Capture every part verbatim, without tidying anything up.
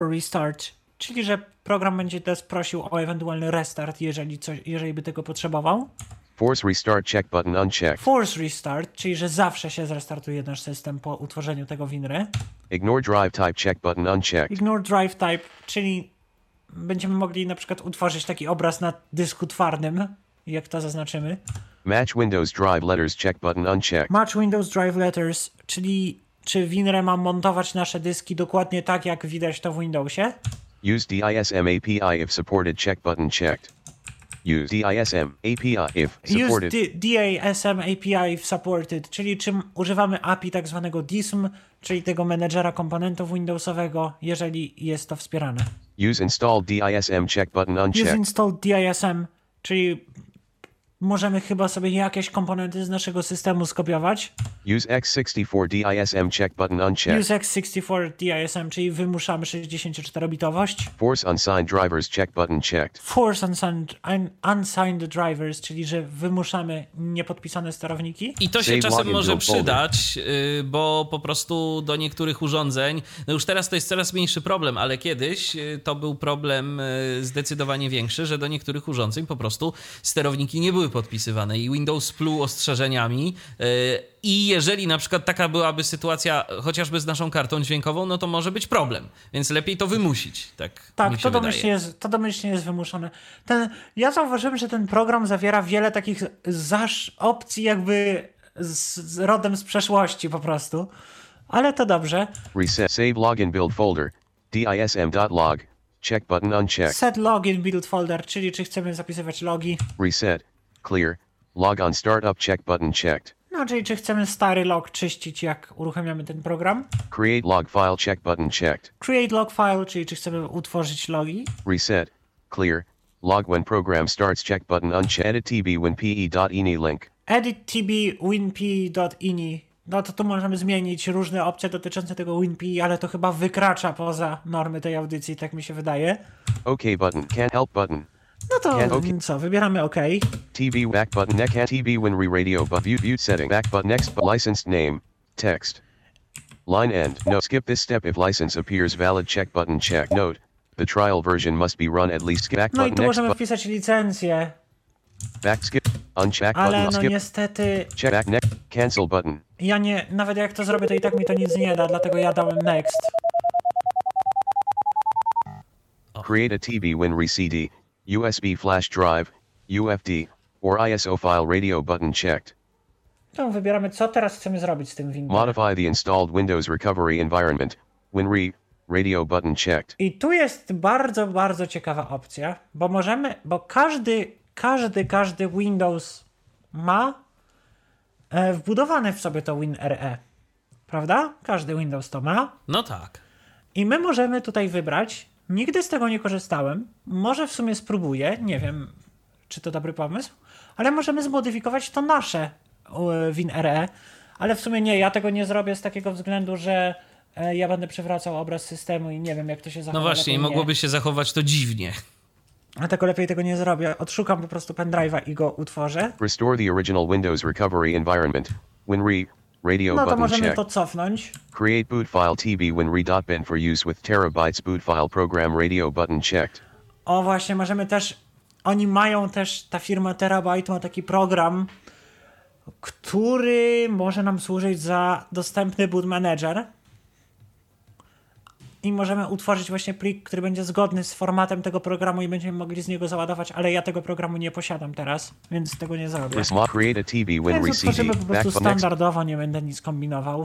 restart, czyli że program będzie teraz prosił o ewentualny restart, jeżeli, coś, jeżeli by tego potrzebował. Force restart check button unchecked. Force restart, czyli że zawsze się zrestartuje nasz system po utworzeniu tego winry. Ignore drive type check button unchecked. Ignore drive type, czyli będziemy mogli na przykład utworzyć taki obraz na dysku twardym, jak to zaznaczymy. Match Windows drive letters check button unchecked. Match Windows drive letters, czyli czy winrę ma montować nasze dyski dokładnie tak, jak widać to w Windowsie. Use DISM A P I if supported check button checked. Use DISM A P I if supported. Use DISM A P I if supported, czyli czym używamy A P I tak zwanego D I S M, czyli tego menedżera komponentów Windowsowego, jeżeli jest to wspierane. Use install DISM check button unchecked. Use install DISM, czyli możemy chyba sobie jakieś komponenty z naszego systemu skopiować. Use X sixty-four DISM check button unchecked. Use X sixty-four DISM, czyli wymuszamy sześćdziesięcioczterobitowość. Force unsigned drivers check button checked. Force unsigned, un, unsigned drivers, czyli że wymuszamy niepodpisane sterowniki. I to się Save czasem login może build folder. przydać, yy, bo po prostu do niektórych urządzeń, no już teraz to jest coraz mniejszy problem, ale kiedyś yy, to był problem yy, zdecydowanie większy, że do niektórych urządzeń po prostu sterowniki nie były podpisywane i Windows pluł ostrzeżeniami. Yy, I jeżeli na przykład taka byłaby sytuacja chociażby z naszą kartą dźwiękową, no to może być problem, więc lepiej to wymusić, tak, Tak, mi się to wydaje. domyślnie, jest, to domyślnie jest wymuszone. Ten, ja zauważyłem, że ten program zawiera wiele takich zasz opcji jakby z, z rodem z przeszłości po prostu, ale to dobrze. Reset save login build folder. DISM.log. Check button unchecked. Set login build folder, czyli czy chcemy zapisywać logi. Reset. Clear. Log on startup check button checked. No, czyli czy chcemy stary log czyścić, jak uruchamiamy ten program. Create log file check button checked. Create log file, czyli czy chcemy utworzyć logi. Reset. Clear. Log when program starts check button unchecked. Edit tb when pe.ini link. Edit tb winpe.ini. No to tu możemy zmienić różne opcje dotyczące tego WinPe, ale to chyba wykracza poza normy tej audycji, tak mi się wydaje. OK button. Can't help button. No to Can- okay. co, wybieramy OK. T V back button neck can T V when re radio but view view setting back button next but licensed name text line end no skip this step if license appears valid check button check note the trial version must be run at least back No i button tu next możemy but wpisać licencję, back skip uncheck ale button no skip niestety check back next cancel button ja nie, nawet jak to zrobię, to i tak mi to nic nie da, dlatego ja dałem next. create a T V when re C D U S B flash drive U F D or I S O file radio button checked. To wybieramy, co teraz chcemy zrobić z tym Windowsem. Modify the installed Windows recovery environment when re radio button checked. I tu jest bardzo, bardzo ciekawa opcja, bo możemy, bo każdy, każdy, każdy Windows ma e, wbudowane w sobie to WinRE, prawda? Każdy Windows to ma. No tak. I my możemy tutaj wybrać, nigdy z tego nie korzystałem, może w sumie spróbuję, nie wiem, czy to dobry pomysł, ale możemy zmodyfikować to nasze e, WinRE, ale w sumie nie, ja tego nie zrobię z takiego względu, że e, ja będę przywracał obraz systemu i nie wiem, jak to się zachowa. No właśnie, i lepiej mogłoby nie. się zachować to dziwnie. Dlatego lepiej tego nie zrobię. Odszukam po prostu pendrive'a i go utworzę. Restore the original Windows recovery environment when re radio No to button możemy checked. to cofnąć. Create boot file T B when re.bin for use with terabytes boot file program radio button checked. O właśnie, możemy też, oni mają też, ta firma Terabyte ma taki program, który może nam służyć za dostępny boot manager. I możemy utworzyć właśnie plik, który będzie zgodny z formatem tego programu i będziemy mogli z niego załadować, ale ja tego programu nie posiadam teraz, więc tego nie zrobię. Resmo- create a T B when Więc re C D utworzymy po back prostu button next. standardowo, nie będę nic kombinował.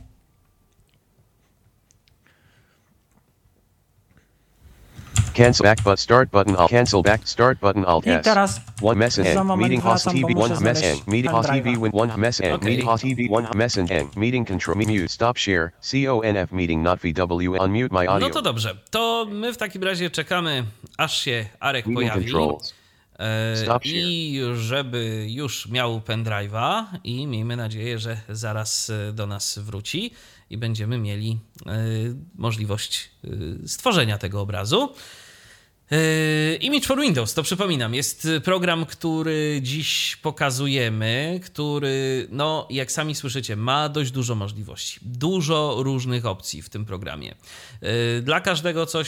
Cancel back but start button Alt cancel back start button Alt I S. teraz One mess za end moment meeting host wracam, T bo V muszę one mess znaleźć end meeting host T V pendrive'a. when one mess end Okay. meeting host T V one mess end end meeting control mute stop share C O N F meeting not V W unmute my audio. No to dobrze, to my w takim razie czekamy, aż się Arek Meeting pojawi. controls. E, Stop share. I żeby już miał pendrive'a i miejmy nadzieję, że zaraz e, do nas wróci i będziemy mieli e, możliwość e, stworzenia tego obrazu. Image for Windows, to przypominam, jest program, który dziś pokazujemy, który, no jak sami słyszycie, ma dość dużo możliwości, dużo różnych opcji w tym programie. Dla każdego coś